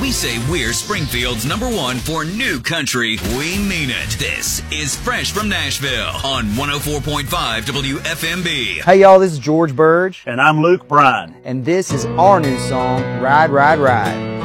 we say we're Springfield's #1 for new country, we mean it. This is Fresh from Nashville on 104.5 WFMB. Hey y'all, this is George Burge. And I'm Luke Bryan. And this is our new song, Ride, Ride, Ride.